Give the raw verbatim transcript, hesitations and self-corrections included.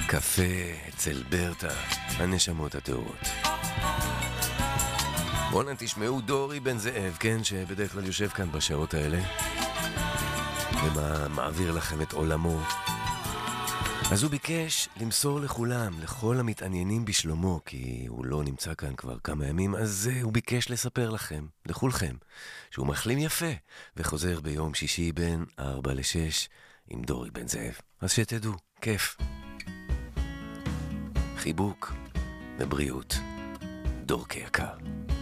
קפה אצל ברטה, הנשמות הטהורות. בואו תשמעו דורי בן זאב, כן, שבדרך כלל יושב כאן בשעות האלה ומה מעביר לכם את עולמו. אז הוא ביקש למסור לכולם, לכל המתעניינים בשלומו, כי הוא לא נמצא כאן כבר כמה ימים, אז הוא ביקש לספר לכם, לכולכם, שהוא מחלים יפה וחוזר ביום שישי בין ארבע לשש עם דורי בן זאב. אז שתדעו, כיף. חיבוק ובריאות. דורקי יקר.